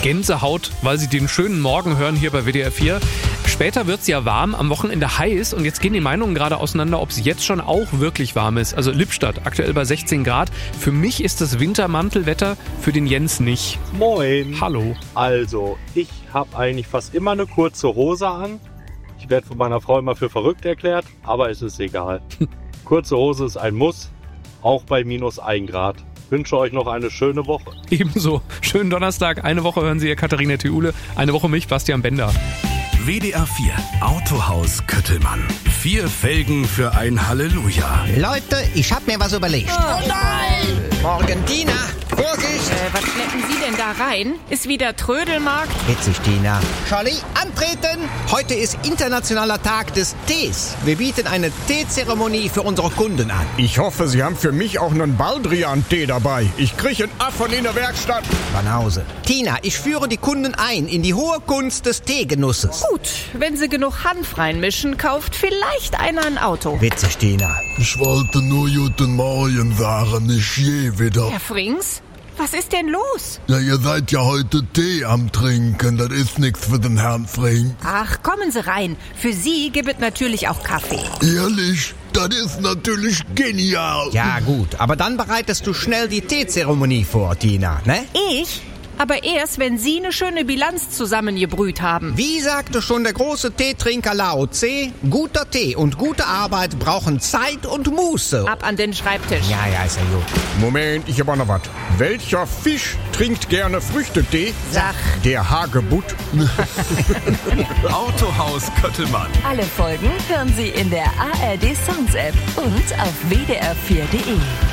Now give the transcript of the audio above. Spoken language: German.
Gänsehaut, weil Sie den schönen Morgen hören hier bei WDR 4. Später wird es ja warm, am Wochenende heiß und jetzt gehen die Meinungen gerade auseinander, ob es jetzt schon auch wirklich warm ist. Also Lippstadt, aktuell bei 16 Grad. Für mich ist das Wintermantelwetter, für den Jens nicht. Moin. Hallo. Also, ich habe eigentlich fast immer eine kurze Hose an. Ich werde von meiner Frau immer für verrückt erklärt, aber es ist egal. Kurze Hose ist ein Muss, auch bei -1 Grad. Ich wünsche euch noch eine schöne Woche. Ebenso. Schönen Donnerstag. Eine Woche hören Sie hier Katharina Theule, eine Woche mich, Bastian Bender. WDR 4 Autohaus Köttelmann. 4 Felgen für ein Halleluja. Leute, ich hab mir was überlegt. Oh nein! Morgen, Tina. Vorsicht! Was schleppen Sie denn da rein? Ist wieder Trödelmarkt? Witzig, Tina. Charlie, antreten! Heute ist Internationaler Tag des Tees. Wir bieten eine Teezeremonie für unsere Kunden an. Ich hoffe, Sie haben für mich auch einen Baldrian-Tee dabei. Ich kriege einen Affern in der Werkstatt. Banause. Tina, ich führe die Kunden ein in die hohe Kunst des Teegenusses. Gut, wenn Sie genug Hanf reinmischen, kauft vielleicht einer ein Auto. Witzig, Tina. Ich wollte nur guten Morgen sagen, nicht je wieder. Herr Frings, was ist denn los? Ja, ihr seid ja heute Tee am Trinken, das ist nichts für den Herrn Frings. Ach, kommen Sie rein. Für Sie gibt es natürlich auch Kaffee. Ehrlich, das ist natürlich genial. Ja, gut, aber dann bereitest du schnell die Teezeremonie vor, Tina, ne? Ich? Aber erst, wenn Sie eine schöne Bilanz zusammengebrüht haben. Wie sagte schon der große Teetrinker Lao Tse, guter Tee und gute Arbeit brauchen Zeit und Muße. Ab an den Schreibtisch. Ja, ist ja gut. Moment, ich hab auch noch was. Welcher Fisch trinkt gerne Früchtetee? Sag. Der Hagebutt. Autohaus Köttelmann. Alle Folgen hören Sie in der ARD Sounds App und auf wdr4.de.